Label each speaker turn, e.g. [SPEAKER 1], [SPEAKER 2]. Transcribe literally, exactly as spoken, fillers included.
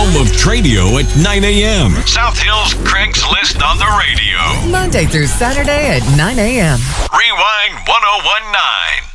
[SPEAKER 1] home of Tradio at nine a.m.
[SPEAKER 2] South Hill's Craigslist on the radio.
[SPEAKER 3] Monday through Saturday at nine a.m.
[SPEAKER 2] Rewind ten nineteen.